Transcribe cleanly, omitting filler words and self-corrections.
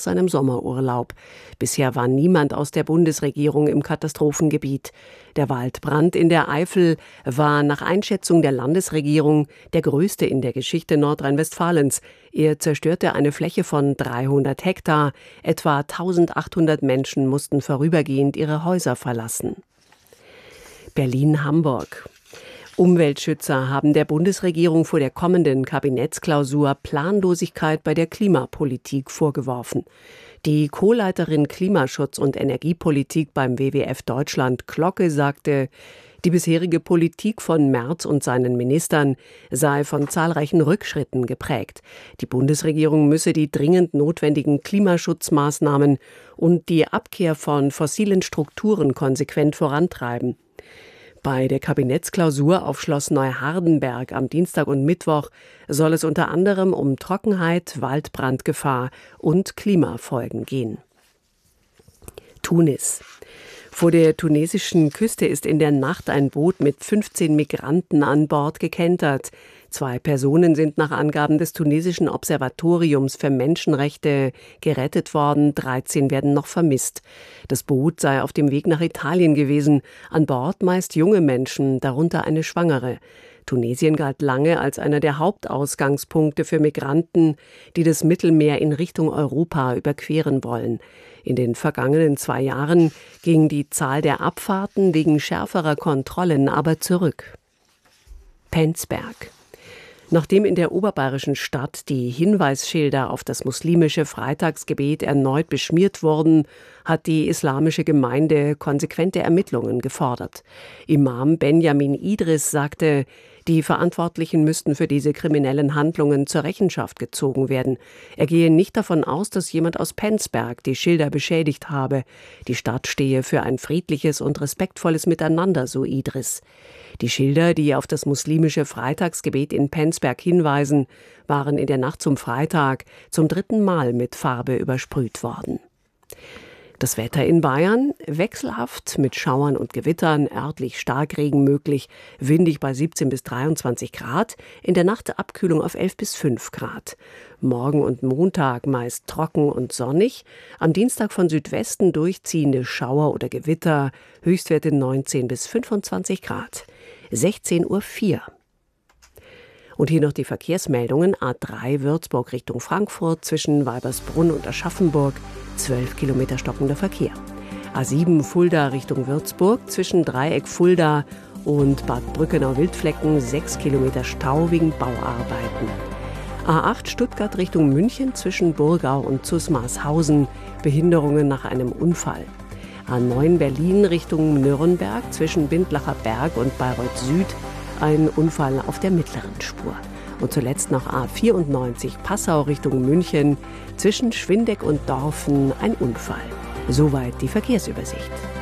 seinem Sommerurlaub. Bisher war niemand aus der Bundesregierung im Katastrophengebiet. Der Waldbrand in der Eifel war nach Einschätzung der Landesregierung der größte in der Geschichte Nordrhein-Westfalens. Er zerstörte eine Fläche von 300 Hektar. Etwa 1800 Menschen mussten vorübergehend ihre Häuser verlassen. Berlin-Hamburg. Umweltschützer haben der Bundesregierung vor der kommenden Kabinettsklausur Planlosigkeit bei der Klimapolitik vorgeworfen. Die Co-Leiterin Klimaschutz und Energiepolitik beim WWF Deutschland, Glocke, sagte, die bisherige Politik von Merz und seinen Ministern sei von zahlreichen Rückschritten geprägt. Die Bundesregierung müsse die dringend notwendigen Klimaschutzmaßnahmen und die Abkehr von fossilen Strukturen konsequent vorantreiben. Bei der Kabinettsklausur auf Schloss Neuhardenberg am Dienstag und Mittwoch soll es unter anderem um Trockenheit, Waldbrandgefahr und Klimafolgen gehen. Tunis. Vor der tunesischen Küste ist in der Nacht ein Boot mit 15 Migranten an Bord gekentert. 2 Personen sind nach Angaben des tunesischen Observatoriums für Menschenrechte gerettet worden, 13 werden noch vermisst. Das Boot sei auf dem Weg nach Italien gewesen, an Bord meist junge Menschen, darunter eine Schwangere. Tunesien galt lange als einer der Hauptausgangspunkte für Migranten, die das Mittelmeer in Richtung Europa überqueren wollen. In den vergangenen 2 Jahren ging die Zahl der Abfahrten wegen schärferer Kontrollen aber zurück. Penzberg. Nachdem in der oberbayerischen Stadt die Hinweisschilder auf das muslimische Freitagsgebet erneut beschmiert wurden, hat die islamische Gemeinde konsequente Ermittlungen gefordert. Imam Benjamin Idris sagte, die Verantwortlichen müssten für diese kriminellen Handlungen zur Rechenschaft gezogen werden. Er gehe nicht davon aus, dass jemand aus Penzberg die Schilder beschädigt habe. Die Stadt stehe für ein friedliches und respektvolles Miteinander, so Idris. Die Schilder, die auf das muslimische Freitagsgebet in Penzberg hinweisen, waren in der Nacht zum Freitag zum 3. Mal mit Farbe übersprüht worden. Das Wetter in Bayern wechselhaft mit Schauern und Gewittern, örtlich Starkregen möglich, windig bei 17 bis 23 Grad, in der Nacht Abkühlung auf 11 bis 5 Grad. Morgen und Montag meist trocken und sonnig, am Dienstag von Südwesten durchziehende Schauer oder Gewitter, Höchstwerte 19 bis 25 Grad. 16:04 Uhr. Und hier noch die Verkehrsmeldungen. A3 Würzburg Richtung Frankfurt zwischen Weibersbrunn und Aschaffenburg, 12 Kilometer stockender Verkehr. A7 Fulda Richtung Würzburg zwischen Dreieck Fulda und Bad Brückenau-Wildflecken, 6 Kilometer Stau wegen Bauarbeiten. A8 Stuttgart Richtung München zwischen Burgau und Zusmarshausen, Behinderungen nach einem Unfall. A9 Berlin Richtung Nürnberg zwischen Bindlacher Berg und Bayreuth Süd, ein Unfall auf der mittleren Spur. Und zuletzt noch A94 Passau Richtung München zwischen Schwindeck und Dorfen, ein Unfall. Soweit die Verkehrsübersicht.